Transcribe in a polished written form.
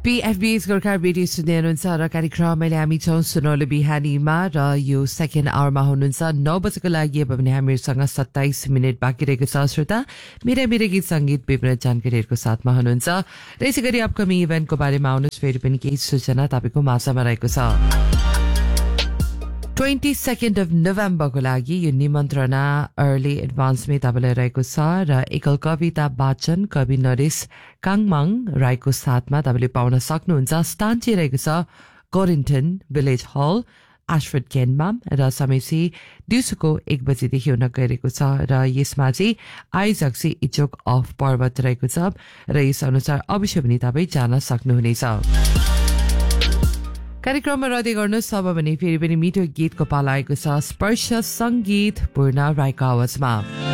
PFB's Gorkha radio सुन्दै हुनुहुन्छ र कार्यक्रम मैले हामी छौँ सुनौलो बिहानीमा र यो सेकेन्ड आवरमा हुनुहुन्छ 9 बजेको लागि अब भने हामीसँग 27 मिनट बाँकी रहेको छ श्रोता मेरा गीत सङ्गीत विभिन्न जानकारीहरूको साथमा हुनुहुन्छ र यसै गरी अपकमिङ इभेन्टको बारेमा आउनुहोस् फेरि पनि केही सूचना तपाईँको माझमा रहेको छ 22nd of November को लागि यो निमन्त्रणा अर्ली एडभान्समै तपाईँलाई रहेको छ र एकल कविता वाचन कवि नरेश काङमाङ राईको साथमा तपाईँले पाउन सक्नुहुन्छ स्थान चाहिँ रहेको छ कोरिन्टन विलेज हल आशफोर्ड केनमा र समय चाहिँ दिउँसोको 1 बजेदेखि हुन गइरहेको छ र यसमा चाहिँ आयोजक चाहिँ इचोक अफ पर्वत रहेको छ र यस अनुसार अवश्य पनि तपाईँ जान सक्नुहुनेछ कार्यक्रममा रहँदै गर्नुहोस् अब भने फेरि पनि मिठो गीतको पाला आएको छ स्पर्श सङ्गीत पूर्ण राईको आवाजमा